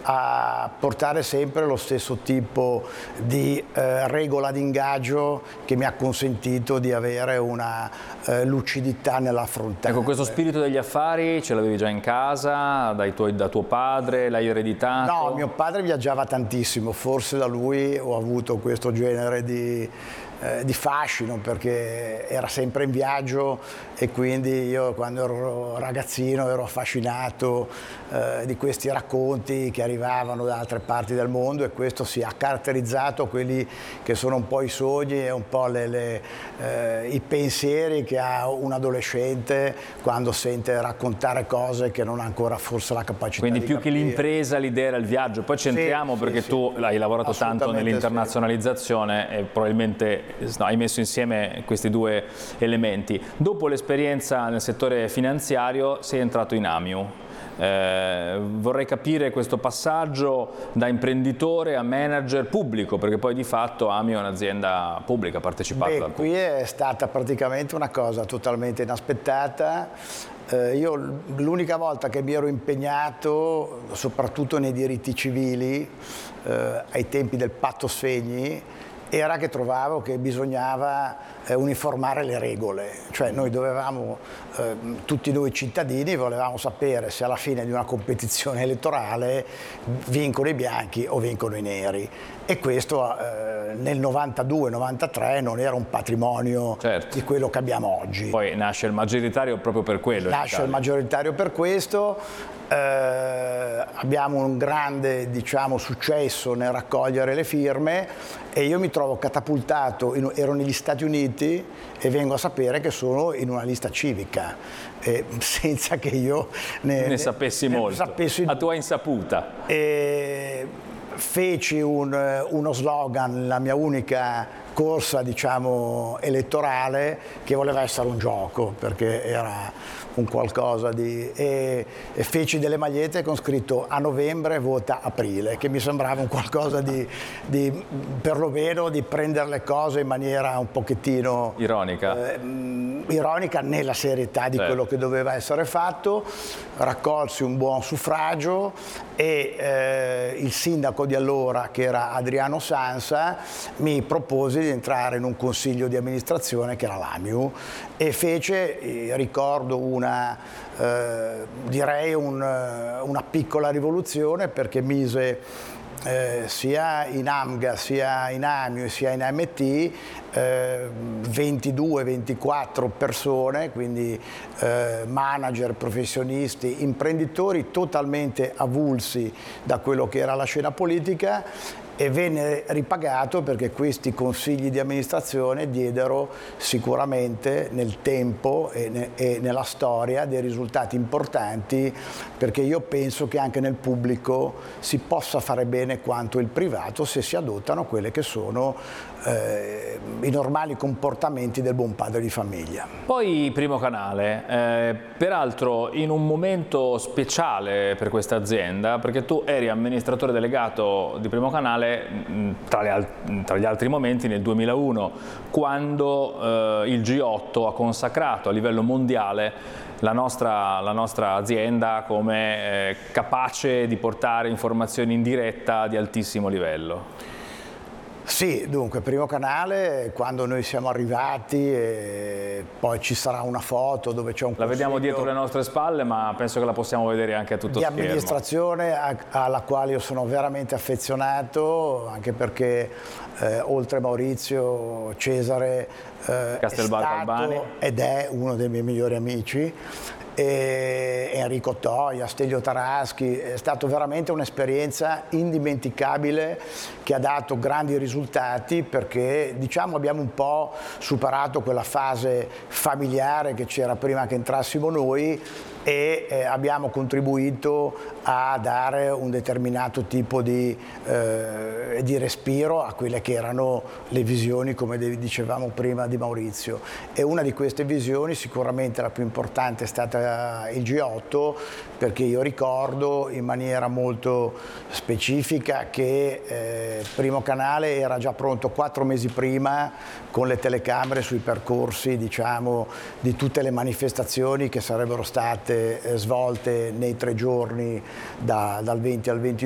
a portare sempre lo stesso tipo di regola di ingaggio che mi ha consentito di avere una lucidità nell'affrontare. Ecco, questo spirito degli affari ce l'avevi già in casa, da tuo padre, l'hai ereditato? No, mio padre viaggiava tantissimo, forse da lui ho avuto questo genere di fascino, perché era sempre in viaggio e quindi io quando ero ragazzino ero affascinato di questi racconti che arrivavano da altre parti del mondo, e questo si ha caratterizzato quelli che sono un po' i sogni e un po' i pensieri che ha un adolescente quando sente raccontare cose che non ha ancora forse la capacità quindi di più capire. Che l'impresa, l'idea era il viaggio. Poi ci entriamo, perché tu hai lavorato tanto nell'internazionalizzazione e probabilmente hai messo insieme questi due elementi. Dopo l'esperienza nel settore finanziario sei entrato in Amiu. Vorrei capire questo passaggio da imprenditore a manager pubblico, perché poi di fatto Amiu è un'azienda pubblica partecipata. Qui è stata praticamente una cosa totalmente inaspettata. Io l'unica volta che mi ero impegnato, soprattutto nei diritti civili, ai tempi del patto Sfegni, era che trovavo che bisognava uniformare le regole, cioè noi dovevamo, tutti noi cittadini volevamo sapere se alla fine di una competizione elettorale vincono i bianchi o vincono i neri, e questo nel 92-93 non era un patrimonio di quello che abbiamo oggi. Poi nasce il maggioritario proprio per quello. Nasce il maggioritario per questo. Abbiamo un grande, diciamo, successo nel raccogliere le firme, e io mi trovo catapultato, ero negli Stati Uniti e vengo a sapere che sono in una lista civica, senza che io ne sapessi molto, a tua insaputa. Feci uno slogan, la mia unica corsa, diciamo, elettorale, che voleva essere un gioco, perché era un qualcosa di... e feci delle magliette con scritto "a novembre vota aprile", che mi sembrava un qualcosa di perlomeno di prendere le cose in maniera un pochettino ironica nella serietà di quello che doveva essere fatto. Raccolsi un buon suffragio e il sindaco di allora, che era Adriano Sansa, mi propose di entrare in un consiglio di amministrazione che era l'Amiu, e fece, ricordo, direi una piccola rivoluzione, perché mise sia in AMGA, sia in Amiu, sia in AMT 22-24 persone, quindi manager, professionisti, imprenditori totalmente avulsi da quello che era la scena politica, e venne ripagato perché questi consigli di amministrazione diedero sicuramente nel tempo e nella storia dei risultati importanti, perché io penso che anche nel pubblico si possa fare bene quanto il privato se si adottano quelle che sono i normali comportamenti del buon padre di famiglia. Poi Primo Canale, peraltro in un momento speciale per questa azienda, perché tu eri amministratore delegato di Primo Canale tra gli altri momenti nel 2001, quando il G8 ha consacrato a livello mondiale la nostra azienda come capace di portare informazioni in diretta di altissimo livello. Sì, dunque, Primo Canale, quando noi siamo arrivati, poi ci sarà una foto dove c'è un consiglio... La vediamo dietro le nostre spalle, ma penso che la possiamo vedere anche a tutto schermo. Di amministrazione alla quale io sono veramente affezionato, anche perché oltre Maurizio, Cesare è stato ed è uno dei miei migliori amici. E Enrico Toia, Stelio Taraschi, è stata veramente un'esperienza indimenticabile che ha dato grandi risultati, perché, diciamo, abbiamo un po' superato quella fase familiare che c'era prima che entrassimo noi, e abbiamo contribuito a dare un determinato tipo di respiro a quelle che erano le visioni, come dicevamo prima, di Maurizio. E una di queste visioni, sicuramente la più importante, è stata il G8, perché io ricordo in maniera molto specifica che Primo Canale era già pronto 4 mesi prima con le telecamere sui percorsi, diciamo, di tutte le manifestazioni che sarebbero state svolte nei 3 giorni dal 20 al 22